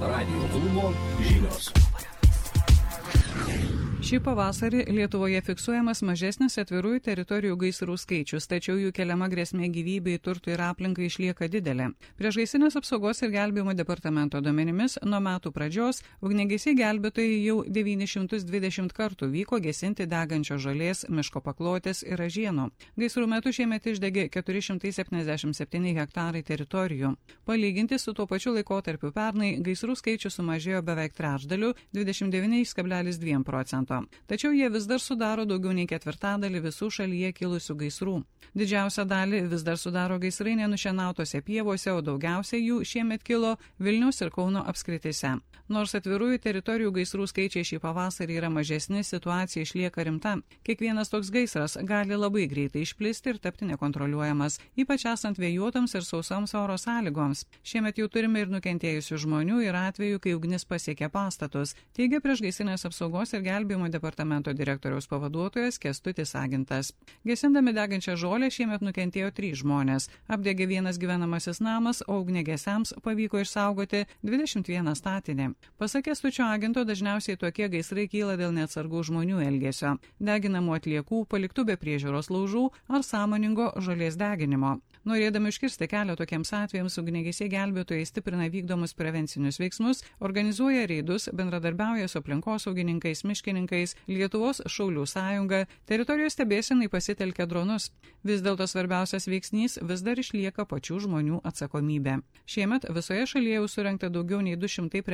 Radio klubo žinios. Šį pavasarį Lietuvoje fiksuojamas mažesnis atvirųjų teritorijų gaisrų skaičius, tačiau jų keliama grėsmė gyvybei, turtui ir aplinkai išlieka didelė. Priešgaisrinės apsaugos ir gelbėjimo departamento duomenimis nuo metų pradžios ugniagesiai gelbėtojai jau 920 kartų vyko gesinti degančios žolės, miško paklotės ir ražienų. Gaisrų metu šiemet išdegė 477 hektarai teritorijų. Palyginti su tuo pačiu laikotarpiu pernai gaisrų skaičius sumažėjo beveik trečdaliu, 29,2%. Tačiau jie vis dar sudaro daugiau nei ketvirtadalį visų šalyje kilusių gaisrų. Didžiausią dalį vis dar sudaro gaisrai nenušienautose pievose, o daugiausiai jų šiemet kilo Vilniaus ir Kauno apskritise. Nors atvirųjų teritorijų gaisrų skaičiai šį pavasarį yra mažesni, situacija išlieka rimta. Kiekvienas toks gaisras gali labai greitai išplisti ir tapti nekontroliuojamas, ypač esant vėjuotams ir sausoms oro sąlygoms. Šiemet jau turime ir nukentėjusių žmonių ir atvejų, kai ugnis pasiekė pastatus, teigia priešgaisrinės apsaugos ir gelbėjimo departamento direktoriaus pavaduotojas Kęstutis Agintas. Gesindami degančią žolę šiemet nukentėjo 3 žmonės. Apdegė vienas gyvenamasis namas, o ugniagesiams pavyko išsaugoti 21 statinį. Pasak Kęstučio Aginto, dažniausiai tokie gaisrai kyla dėl neatsargų žmonių elgesio, deginamų atliekų, paliktų be priežiūros laužų ar sąmoningo žolės deginimo. Norėdami užkirsti kelią tokiems atvejams, ugniagesiai gelbėtojai stiprina vykdomus prevencinius veiksmus, organizuoja reidus, bendradarbiauja su aplinkosaugininkais, miškininkais, Lietuvos šaulių sąjunga, teritorijos stebėsenai pasitelkia dronus. Vis dėlto svarbiausias veiksnys vis dar išlieka pačių žmonių atsakomybė. Šiemet visoje šalyje jau surengta daugiau nei 200